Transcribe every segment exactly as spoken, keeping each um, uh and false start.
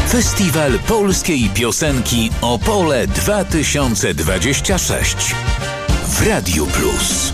Festiwal Polskiej Piosenki Opole dwa tysiące dwadzieścia sześć w Radiu Plus.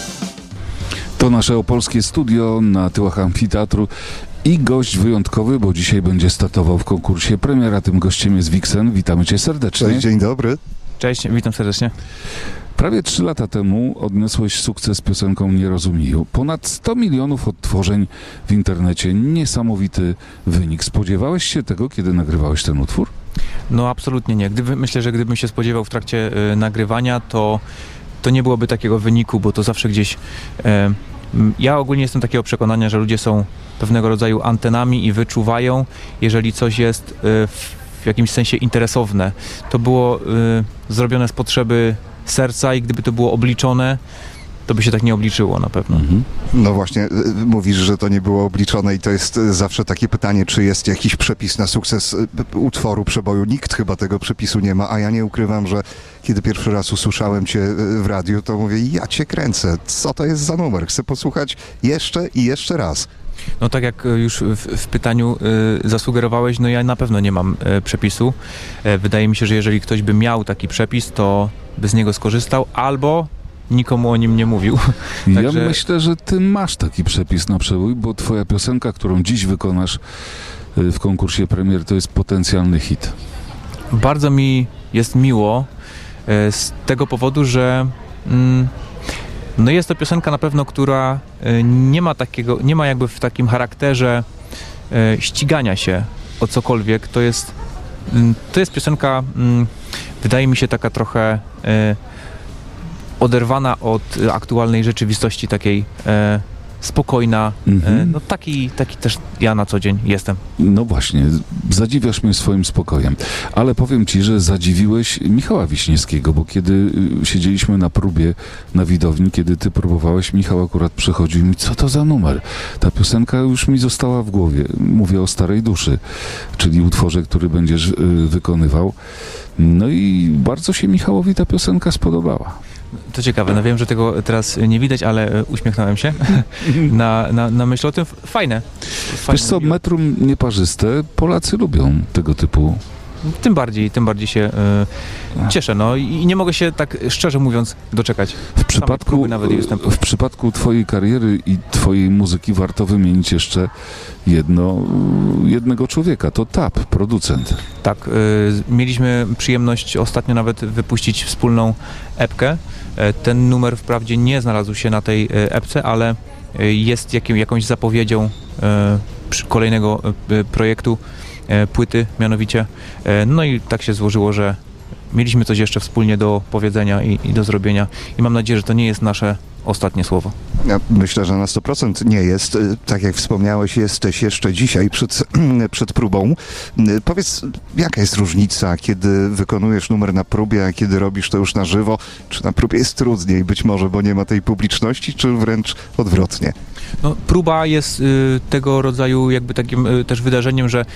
To nasze opolskie studio na tyłach amfiteatru i gość wyjątkowy, bo dzisiaj będzie startował w konkursie Premiera. Tym gościem jest Wixen. Witamy cię serdecznie. Cześć, dzień dobry. Cześć, witam serdecznie. Prawie trzy lata temu odniosłeś sukces z piosenką Nie rozumieją. Ponad sto milionów odtworzeń w internecie. Niesamowity wynik. Spodziewałeś się tego, kiedy nagrywałeś ten utwór? No absolutnie nie. Gdyby, myślę, że gdybym się spodziewał w trakcie y, nagrywania, to, to nie byłoby takiego wyniku, bo to zawsze gdzieś... Y, ja ogólnie jestem takiego przekonania, że ludzie są pewnego rodzaju antenami i wyczuwają, jeżeli coś jest y, w, w jakimś sensie interesowne. To było y, zrobione z potrzeby serca i gdyby to było obliczone, to by się tak nie obliczyło na pewno. Mhm. No właśnie, mówisz, że to nie było obliczone i to jest zawsze takie pytanie, czy jest jakiś przepis na sukces utworu, przeboju. Nikt chyba tego przepisu nie ma, a ja nie ukrywam, że kiedy pierwszy raz usłyszałem cię w radiu, to mówię, ja cię kręcę, co to jest za numer? Chcę posłuchać jeszcze i jeszcze raz. No tak jak już w, w pytaniu y, zasugerowałeś, no ja na pewno nie mam y, przepisu. Y, wydaje mi się, że jeżeli ktoś by miał taki przepis, to by z niego skorzystał albo nikomu o nim nie mówił. Ja Także... myślę, że ty masz taki przepis na przebój, bo twoja piosenka, którą dziś wykonasz y, w konkursie Premier, to jest potencjalny hit. Bardzo mi jest miło y, z tego powodu, że mm, no jest to piosenka na pewno, która y, nie ma takiego, nie ma jakby w takim charakterze y, ścigania się o cokolwiek. To jest, y, to jest piosenka, y, wydaje mi się taka trochę y, oderwana od aktualnej rzeczywistości, takiej y, spokojna. Mhm. Y, no taki, taki też ja na co dzień jestem. No właśnie, zadziwiasz mnie swoim spokojem. Ale powiem ci, że zadziwiłeś Michała Wiśniewskiego, bo kiedy siedzieliśmy na próbie na widowni, kiedy ty próbowałeś, Michał akurat przychodził i mi, co to za numer? Ta piosenka już mi została w głowie. Mówię o Starej Duszy, czyli utworze, który będziesz y, wykonywał. No i bardzo się Michałowi ta piosenka spodobała. To ciekawe, no wiem, że tego teraz nie widać, ale uśmiechnąłem się na, na, na myśl o tym. Fajne. Fajne. Wiesz co, metrum nieparzyste, Polacy lubią tego typu. Tym bardziej, tym bardziej się y, cieszę, no i nie mogę się tak szczerze mówiąc doczekać. W przypadku, nawet w przypadku twojej kariery i twojej muzyki warto wymienić jeszcze jedno, jednego człowieka, to Tap, producent. Tak, y, mieliśmy przyjemność ostatnio nawet wypuścić wspólną epkę. Ten numer wprawdzie nie znalazł się na tej epce, ale jest jakim, jakąś zapowiedzią y, kolejnego y, projektu, płyty mianowicie. No i tak się złożyło, że mieliśmy coś jeszcze wspólnie do powiedzenia i, i do zrobienia i mam nadzieję, że to nie jest nasze ostatnie słowo. Ja myślę, że na sto procent nie jest. Tak jak wspomniałeś, jesteś jeszcze dzisiaj przed, przed próbą. Powiedz, jaka jest różnica, kiedy wykonujesz numer na próbie, a kiedy robisz to już na żywo? Czy na próbie jest trudniej być może, bo nie ma tej publiczności, czy wręcz odwrotnie? No, próba jest y, tego rodzaju jakby takim y, też wydarzeniem, że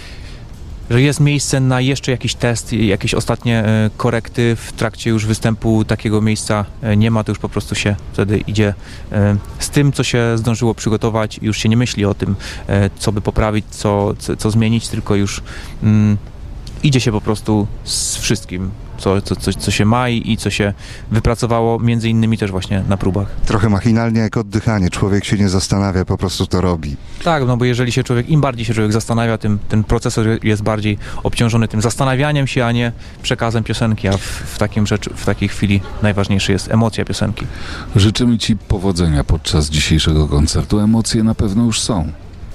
że jest miejsce na jeszcze jakiś test, jakieś ostatnie e, korekty. W trakcie już występu takiego miejsca e, nie ma, to już po prostu się wtedy idzie e, z tym, co się zdążyło przygotować i już się nie myśli o tym, e, co by poprawić, co, co, co zmienić, tylko już mm, idzie się po prostu z wszystkim, co, co, co, co się ma i, i co się wypracowało, między innymi też właśnie na próbach. Trochę machinalnie jak oddychanie. Człowiek się nie zastanawia, po prostu to robi. Tak, no bo jeżeli się człowiek, im bardziej się człowiek zastanawia, tym ten procesor jest bardziej obciążony tym zastanawianiem się, a nie przekazem piosenki, a w, w, takim rzecz, w takiej chwili najważniejsza jest emocja piosenki. Życzymy ci powodzenia podczas dzisiejszego koncertu. Emocje na pewno już są.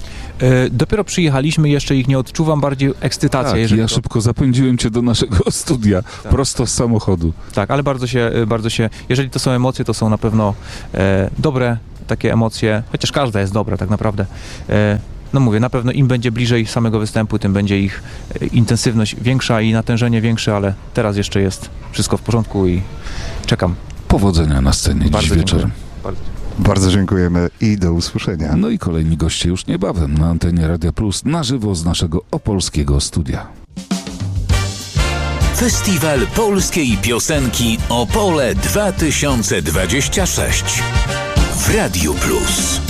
Yy, dopiero przyjechaliśmy, jeszcze ich nie odczuwam, bardziej ekscytacja. Tak, jeżeli ja to... szybko zapędziłem cię do naszego studia, tak. Prosto z samochodu. Tak, ale bardzo się, bardzo się, jeżeli to są emocje, to są na pewno e, dobre takie emocje, chociaż każda jest dobra tak naprawdę. E, no mówię, na pewno im będzie bliżej samego występu, tym będzie ich e, intensywność większa i natężenie większe, ale teraz jeszcze jest wszystko w porządku i czekam. Powodzenia na scenie bardzo dziś wieczorem. Bardzo. Bardzo dziękujemy i do usłyszenia. No i kolejni goście już niebawem na antenie Radia Plus na żywo z naszego opolskiego studia. Festiwal Polskiej Piosenki Opole dwa tysiące dwadzieścia sześć w Radiu Plus.